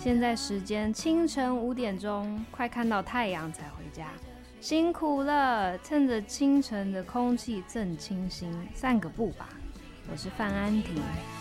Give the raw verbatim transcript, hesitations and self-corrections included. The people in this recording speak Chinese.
现在时间清晨五点钟，快看到太阳才回家，辛苦了！趁着清晨的空气正清新，散个步吧。我是范安婷。